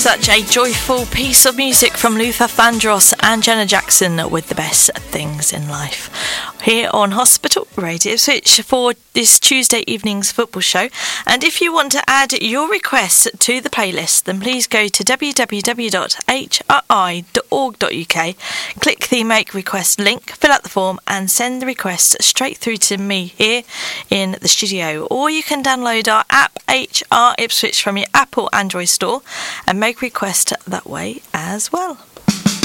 Such a joyful piece of music from Luther Vandross and Jenna Jackson with the best things in life. Here on Hospital Radio Switch for this Tuesday evening's football show. And if you want to add your requests to the playlist, then please go to www.hri.org.uk, click the Make Request link, fill out the form and send the request straight through to me here in the studio. Or you can download our app HR Ipswich from your Apple Android store and make request that way as well.